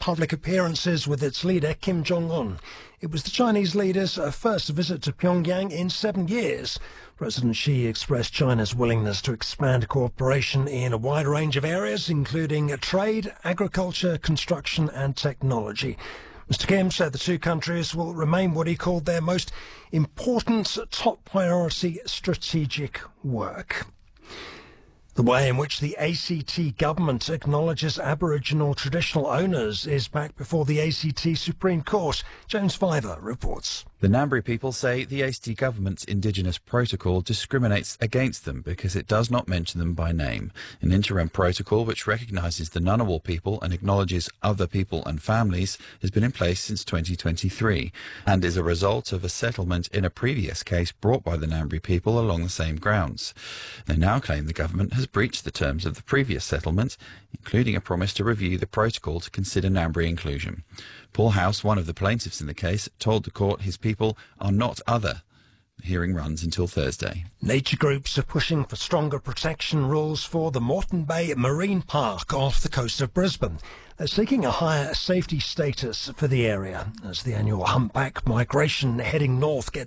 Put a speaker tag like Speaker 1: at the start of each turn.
Speaker 1: public appearances with its leader Kim Jong-un. It was the Chinese leader's first visit to Pyongyang in 7 years. President Xi expressed China's willingness to expand cooperation in a wide range of areas, including trade, agriculture, construction and technology. Mr. Kim said the two countries will remain what he called their most important top priority strategic work. The way in which the ACT government acknowledges Aboriginal traditional owners is back before the ACT Supreme Court. James Fiver reports.
Speaker 2: The Ngambri people say the ACT government's Indigenous protocol discriminates against them because it does not mention them by name. An interim protocol which recognises the Ngunnawal people and acknowledges other people and families has been in place since 2023 and is a result of a settlement in a previous case brought by the Ngambri people along the same grounds. They now claim the government has breached the terms of the previous settlement, including a promise to review the protocol to consider Ngambri inclusion. Paul House, one of the plaintiffs in the case, told the court his people are not other. The hearing runs until Thursday.
Speaker 1: Nature groups are pushing for stronger protection rules for the Moreton Bay Marine Park off the coast of Brisbane. They're seeking a higher safety status for the area as the annual humpback migration heading north gets